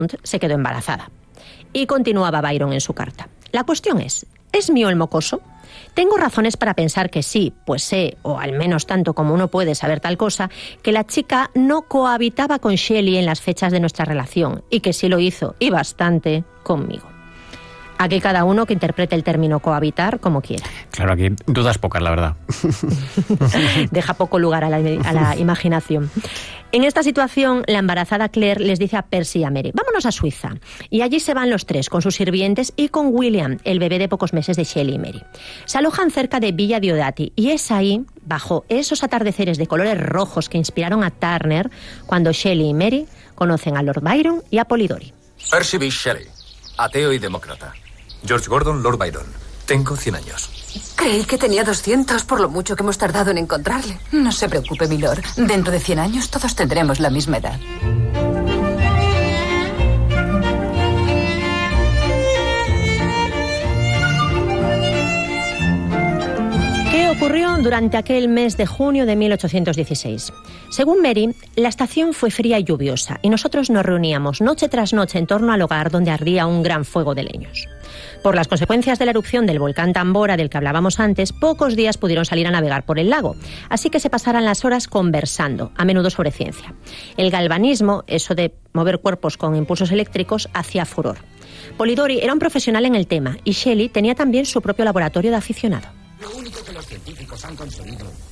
se quedó embarazada. Y continuaba Byron en su carta. La cuestión ¿es mío el mocoso? Tengo razones para pensar que sí, pues sé, o al menos tanto como uno puede saber tal cosa, que la chica no cohabitaba con Shelley en las fechas de nuestra relación y que sí lo hizo, y bastante, conmigo. Aquí cada uno que interprete el término cohabitar como quiera. Claro, aquí dudas pocas, la verdad. Deja poco lugar a la imaginación. En esta situación, la embarazada Claire les dice a Percy y a Mary: vámonos a Suiza. Y allí se van los tres, con sus sirvientes y con William, el bebé de pocos meses de Shelley y Mary. Se alojan cerca de Villa Diodati y es ahí, bajo esos atardeceres de colores rojos que inspiraron a Turner, cuando Shelley y Mary conocen a Lord Byron y a Polidori. Percy B. Shelley, ateo y demócrata. George Gordon, Lord Byron. Tengo 100 años. Creí que tenía 200 por lo mucho que hemos tardado en encontrarle. No se preocupe, milord. Dentro de 100 años todos tendremos la misma edad. ¿Qué ocurrió durante aquel mes de junio de 1816? Según Mary, la estación fue fría y lluviosa y nosotros nos reuníamos noche tras noche en torno al hogar donde ardía un gran fuego de leños. Por las consecuencias de la erupción del volcán Tambora del que hablábamos antes, pocos días pudieron salir a navegar por el lago, así que se pasaran las horas conversando, a menudo sobre ciencia. El galvanismo, eso de mover cuerpos con impulsos eléctricos, hacía furor. Polidori era un profesional en el tema y Shelley tenía también su propio laboratorio de aficionado. Lo único que los científicos han conseguido